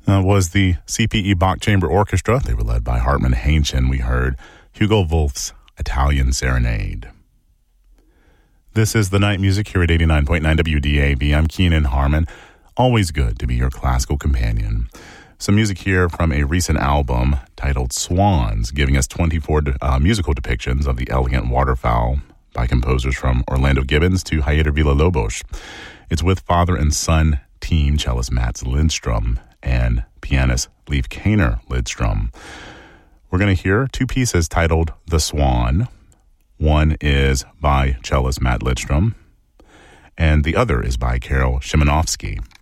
Was the CPE Bach Chamber Orchestra. They were led by Hartmann Hainchen. We heard Hugo Wolf's Italian Serenade. This is the night music here at 89.9 WDAV. I'm Keenan Harmon. Always good to be your classical companion. Some music here from a recent album titled Swans, giving us 24 musical depictions of the elegant waterfowl by composers from Orlando Gibbons to Javier Villa-Lobos. It's with father and son team cellist Mats Lindstrom and pianist Leif Kaner Lidstrom. We're going to hear two pieces titled The Swan. One is by cellist Matt Lidstrom, and the other is by Karol Szymanowski.